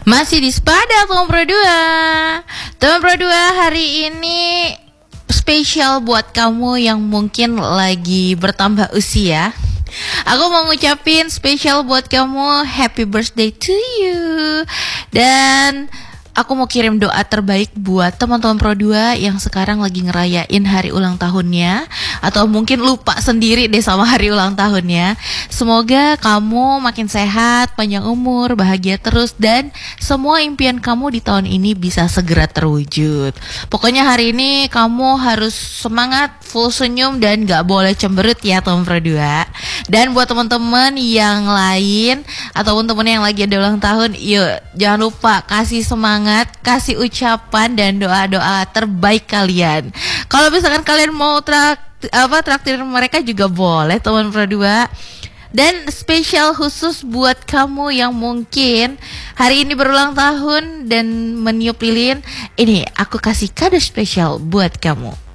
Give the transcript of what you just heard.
Masih di Sepada Teman Pro 2. Teman Pro 2 hari ini spesial buat kamu yang mungkin lagi bertambah usia. Aku mau ngucapin spesial buat kamu, happy birthday to you. Dan aku mau kirim doa terbaik buat teman-teman Pro 2 yang sekarang lagi ngerayain hari ulang tahunnya, atau mungkin lupa sendiri deh sama hari ulang tahunnya. Semoga kamu makin sehat, panjang umur, bahagia terus, dan semua impian kamu di tahun ini bisa segera terwujud. Pokoknya hari ini kamu harus semangat, full senyum, dan gak boleh cemberut ya teman Pro 2. Dan buat teman-teman yang lain ataupun teman yang lagi ada ulang tahun, yuk jangan lupa kasih semangat, kasih ucapan dan doa-doa terbaik kalian. Kalau misalkan kalian mau traktir mereka juga boleh teman Pro 2. Dan spesial khusus buat kamu yang mungkin hari ini berulang tahun dan meniup lilin, ini aku kasih kado spesial buat kamu.